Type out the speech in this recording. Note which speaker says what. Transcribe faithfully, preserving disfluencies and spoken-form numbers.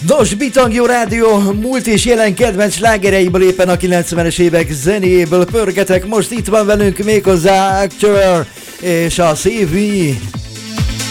Speaker 1: Nos, Bitangio Rádió múlt és jelen kedvenc slágereiből, éppen a kilencvenes évek zenéjéből pörgetek. Most itt van velünk méghozzá Actor és a szé vé.